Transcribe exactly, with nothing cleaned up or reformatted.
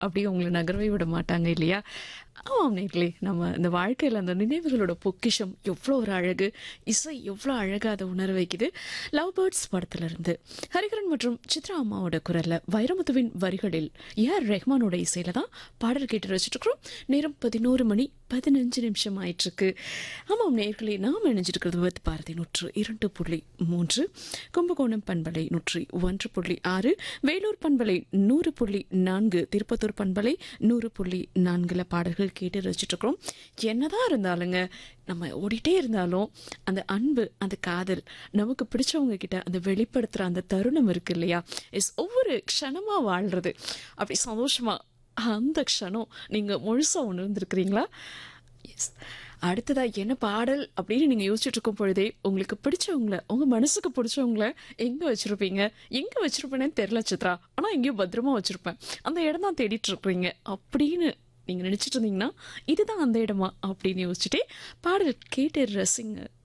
அப்படியே உங்களை நகரவே விட மாட்டாங்க இல்லையா? ஆமாம் நேர்களே, நம்ம இந்த வாழ்க்கையில் அந்த நினைவுகளோட பொக்கிஷம் எவ்வளோ ஒரு அழகு, இசை எவ்வளோ அழகாக அதை உணர வைக்குது. லவ் பேர்ட்ஸ் படத்துல இருந்து ஹரிகரன் மற்றும் சித்ரா அம்மாவோட குரல்ல வைரமுத்துவின் வரிகளில் ஏஆர் ரெஹ்மானோட இசையில தான் பாடல் கேட்டு ரசிச்சுட்டு இருக்கிறோம். நேரம் பதினோரு மணி பதினஞ்சு நிமிஷம் ஆயிட்டு இருக்கு. ஆமாம் நேர்களே, நாம் இணைஞ்சிருக்கிறது வித் பாரதி நூற்று இரண்டு புள்ளி மூன்று, கும்பகோணம் பண்பலை நூற்றி ஒன்று புள்ளி ஆறு, வேலூர் பண்பலை நூறு புள்ளி நான்கு, திருப்பத்தூர் பண்பலை நூறு புள்ளி நான்குல பாடல்கள் கேட்டு ரசிச்சுட்டு இருக்கிறோம். என்னதான் இருந்தாலுங்க, நம்ம ஓடிட்டே இருந்தாலும் அந்த அன்பு, அந்த காதல், நமக்கு பிடிச்சவங்க கிட்ட அந்த வெளிப்படுத்துற அந்த தருணம் இருக்கு இல்லையா? இஸ் ஒவ்வொரு க்ஷணமா வாழ்றது அப்படி சந்தோஷமா அந்த க்ஷணம் நீங்க முழுசா உணர்ந்திருக்கிறீங்களா? எஸ். அடுத்ததா என்ன பாடல் அப்படின்னு நீங்க யோசிச்சுட்டு இருக்கும் பொழுதே உங்களுக்கு பிடிச்சவங்கள, உங்க மனசுக்கு பிடிச்சவங்கள எங்க வச்சிருப்பீங்க? எங்க வச்சிருப்பேன்னு தெரியல சித்ரா, ஆனா எங்கேயும் பத்திரமா வச்சிருப்பேன், அந்த இடம் தான் தேடிட்டு இருக்கிறீங்க அப்படின்னு நீங்க நினைச்சிட்டு இருந்தீங்கன்னா இதுதான் அந்த இடமா அப்படின்னு யோசிச்சுட்டே பாடல் கேட்டு ரசிங்க.